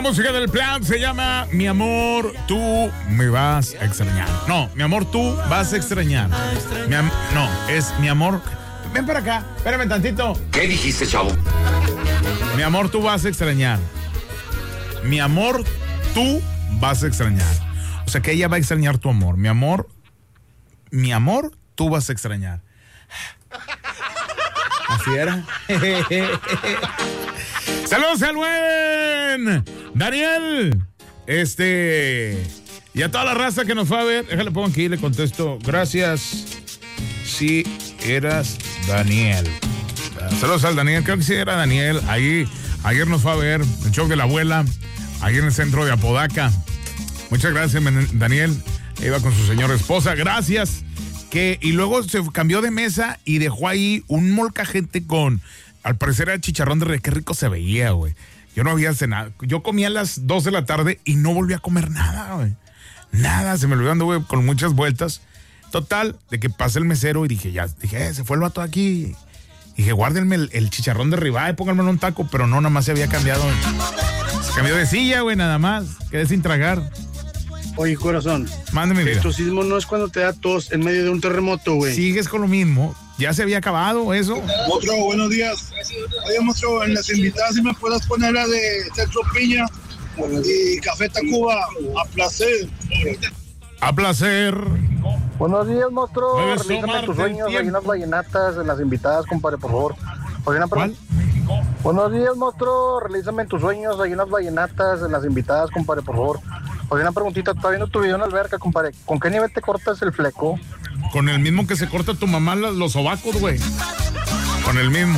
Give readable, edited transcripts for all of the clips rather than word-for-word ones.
La música del plan se llama Mi amor, tú me vas a extrañar. No, mi amor, tú vas a extrañar. No, es mi amor. Ven para acá, espérame tantito. ¿Qué dijiste, chavo? Mi amor, tú vas a extrañar. Mi amor, tú vas a extrañar. O sea que ella va a extrañar tu amor. Mi amor, tú vas a extrañar. Así era. Saludos al buen Daniel. Y a toda la raza que nos fue a ver. Déjale, pongo aquí y le contesto. Gracias. Si eras Daniel. Saludos al Daniel. Creo que sí era Daniel. Ahí, ayer nos fue a ver el show de la abuela. Ahí en el centro de Apodaca. Muchas gracias, Daniel. Iba con su señora esposa. Gracias. Y luego se cambió de mesa y dejó ahí un molcajete con, al parecer era chicharrón de res. Qué rico se veía, güey. Yo no había cenado. Yo comía a las 2 de la tarde y no volví a comer nada, güey. Nada, se me olvidó, güey, con muchas vueltas. Total, de que pasé el mesero y dije, se fue el vato aquí. Dije, guárdenme el chicharrón de ribeye, pónganmelo en un taco, pero no, nada más se había cambiado. Se cambió de silla, güey, nada más. Quedé sin tragar. Oye, corazón. Mándeme, el tosismo no es cuando te da tos en medio de un terremoto, güey. Sigues con lo mismo. Ya se había acabado eso. Monstruo, buenos días. Oye, monstruo, en las invitadas si me puedes poner la de Celso Piña y Café Tacuba. A placer. A placer. Buenos días, monstruo. Puedes Realízame tomarte tus sueños. el Hay unas vallenatas en las invitadas, compadre, por favor. Oye, una ¿Cuál? Buenos días, monstruo. Realízame tus sueños. Hay unas vallenatas en las invitadas, compadre, por favor. Oye, una preguntita. ¿Estás viendo tu video en la alberca, compadre? ¿Con qué nivel te cortas el fleco? Con el mismo que se corta tu mamá los sobacos, güey. Con el mismo.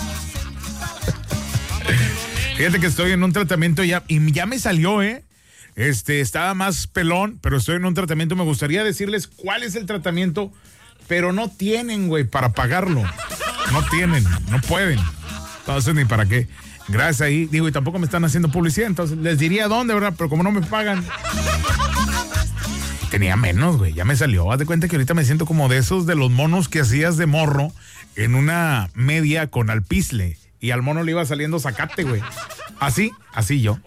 Fíjate que estoy en un tratamiento y ya me salió, ¿eh? Estaba más pelón, pero estoy en un tratamiento. Me gustaría decirles cuál es el tratamiento, pero no tienen, güey, para pagarlo. No tienen, no pueden. Entonces, ni para qué. Gracias ahí. Digo, y tampoco me están haciendo publicidad, entonces les diría dónde, ¿verdad? Pero como no me pagan. Tenía menos, güey, ya me salió. Haz de cuenta que ahorita me siento como de esos de los monos que hacías de morro en una media con alpizle. Y al mono le iba saliendo zacate, güey. Así yo.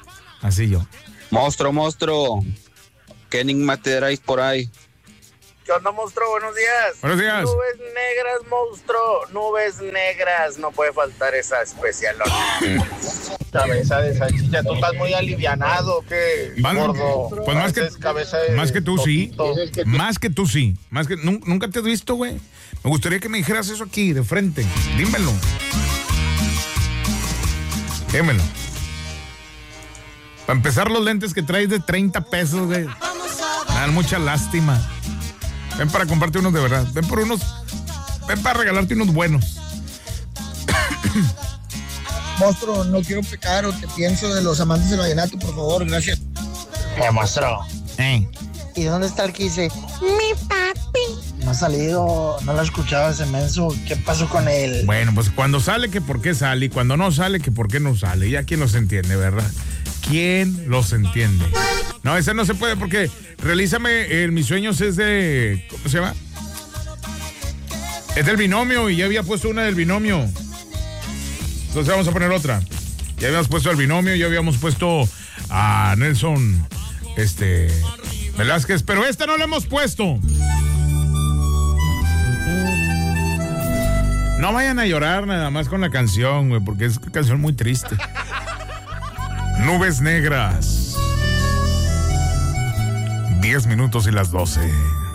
Monstruo, ¿qué enigma te traes por ahí? ¿Qué onda, monstruo? Buenos días. Buenos días. Nubes negras, monstruo. Nubes negras. No puede faltar esa especial. Cabeza de salchicha. Tú estás muy alivianado, ¿qué? Gordo. Pues más que tú sí. Más que tú sí. Nunca te he visto, güey. Me gustaría que me dijeras eso aquí, de frente. Dímelo. Dímelo. Para empezar, los lentes que traes de 30 pesos, güey. Me dan mucha lástima. Ven para comprarte unos de verdad. Ven para regalarte unos buenos. Monstruo, no quiero pecar o te pienso de los amantes del vallenato, por favor, gracias. Monstruo. ¿Y dónde está el que dice? Mi papi. No ha salido, no lo he escuchado ese menso. ¿Qué pasó con él? Bueno, pues cuando sale, que por qué sale. Y cuando no sale, que por qué no sale. Ya quién los entiende, ¿verdad? ¿Quién los entiende? No, ese no se puede porque Realízame mis sueños es de... ¿Cómo se llama? Es del binomio y ya había puesto una del binomio. Entonces vamos a poner otra. Ya habíamos puesto al binomio, ya habíamos puesto a Nelson Velázquez, pero esta no la hemos puesto. No vayan a llorar nada más con la canción, güey, porque es una canción muy triste. Nubes negras. 10 minutos y las 12.